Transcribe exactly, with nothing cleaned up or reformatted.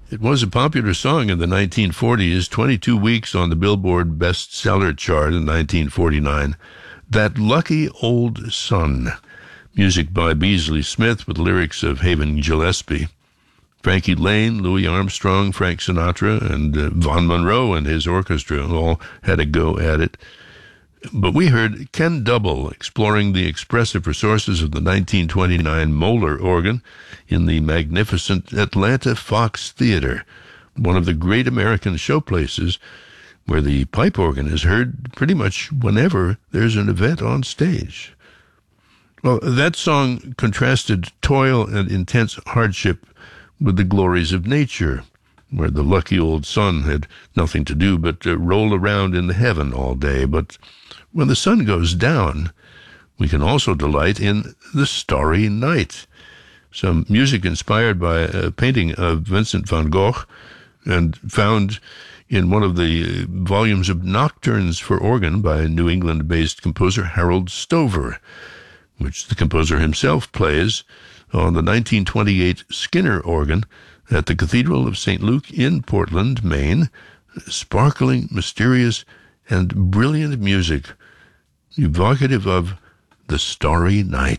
It was a popular song in the nineteen forties, twenty-two weeks on the Billboard bestseller chart in nineteen forty-nine. That Lucky Old Sun, music by Beasley Smith with lyrics of Haven Gillespie. Frankie Lane, Louis Armstrong, Frank Sinatra, and uh, Von Monroe and his orchestra all had a go at it. But we heard Ken Double exploring the expressive resources of the nineteen twenty-nine Moeller organ in the magnificent Atlanta Fox Theater, one of the great American showplaces where the pipe organ is heard pretty much whenever there's an event on stage. Well, that song contrasted toil and intense hardship with the glories of nature, where the lucky old sun had nothing to do but uh, roll around in the heaven all day. But when the sun goes down, we can also delight in the starry night. Some music inspired by a painting of Vincent van Gogh and found in one of the volumes of Nocturnes for Organ by New England-based composer Harold Stover, which the composer himself plays on the nineteen twenty-eight Skinner organ at the Cathedral of Saint Luke in Portland, Maine. Sparkling, mysterious, and brilliant music, evocative of the starry night.